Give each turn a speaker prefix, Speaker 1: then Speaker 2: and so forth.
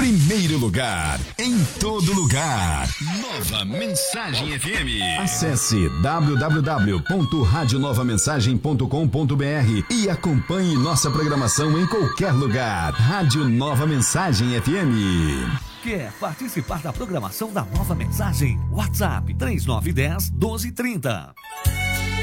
Speaker 1: primeiro lugar, em todo lugar. Nova Mensagem FM. Acesse www.radionovamensagem.com.br e acompanhe nossa programação em qualquer lugar. Rádio Nova Mensagem FM.
Speaker 2: Quer participar da programação da Nova Mensagem? WhatsApp 3910-1230.